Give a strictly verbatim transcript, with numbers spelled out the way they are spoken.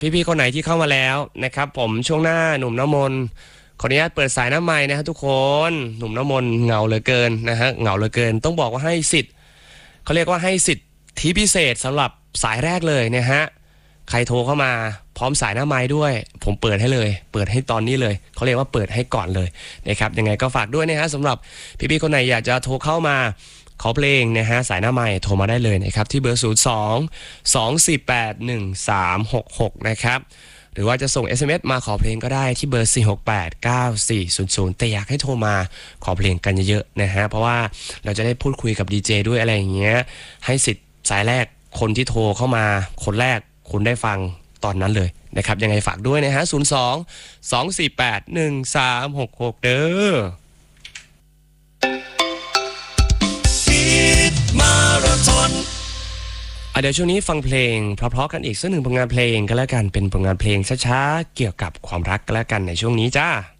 พี่ๆคนไหนที่เข้ามาแล้วนะครับผมช่วงหน้าหนุ่มน้ำมนต์ขออนุญาตเปิดสายหน้าไมค์นะครับทุกคนหนุ่มน้ำมนต์เหงาเหลือเกินนะฮะเหงาเหลือเกินต้องบอกว่าให้สิทธิ์เขาเรียกว่าให้สิทธิพิเศษสำหรับสายแรกเลยนะฮะใครโทรเข้ามาพร้อมสายหน้าไมค์ด้วยผมเปิดให้เลยเปิดให้ตอนนี้เลยเขาเรียกว่าเปิดให้ก่อนเลยนะครับยังไงก็ฝากด้วยนะฮะสำหรับพี่ๆคนไหนอยากจะโทรเข้ามาขอเพลงนะฮะสายหน้าไมค์โทรมาได้เลยนะครับที่เบอร์ศูนย์ สอง สอง สี่ แปด หนึ่ง สาม หก หกนะครับหรือว่าจะส่ง เอส เอ็ม เอส มาขอเพลงก็ได้ที่เบอร์สี่ หก แปด เก้า สี่ ศูนย์ ศูนย์แต่อยากให้โทรมาขอเพลงกันเยอะๆนะฮะเพราะว่าเราจะได้พูดคุยกับดีเจด้วยอะไรอย่างเงี้ยให้สิทธิ์สายแรกคนที่โทรเข้ามาคนแรกคุณได้ฟังตอนนั้นเลยนะครับยังไงฝากด้วยนะฮะศูนย์ สอง สอง สี่ แปด หนึ่ง สาม หก หกเด้อมาราธอนเดี๋ยวช่วงนี้ฟังเพลงเพราะๆกันอีกสักหนึ่งผลงานเพลงก็แล้วกันเป็นผลงานเพลงช้าๆเกี่ยวกับความรักก็แล้วกันในช่วงนี้จ้า